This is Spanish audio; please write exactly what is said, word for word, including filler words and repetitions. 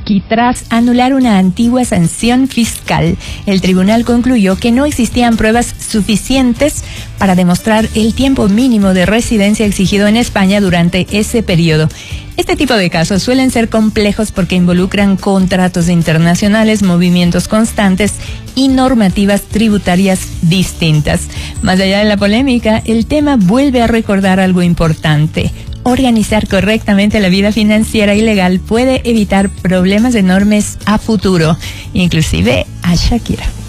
Aquí, tras anular una antigua sanción fiscal, el tribunal concluyó que no existían pruebas suficientes para demostrar el tiempo mínimo de residencia exigido en España durante ese periodo. Este tipo de casos suelen ser complejos porque involucran contratos internacionales, movimientos constantes y normativas tributarias distintas. Más allá de la polémica, el tema vuelve a recordar algo importante. Organizar correctamente la vida financiera y legal puede evitar problemas enormes a futuro, inclusive a Shakira.